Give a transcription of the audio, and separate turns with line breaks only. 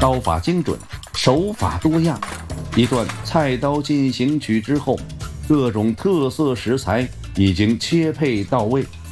刀法精准，手法多样。一段菜刀进行曲之后，各种特色食材已经切配到位。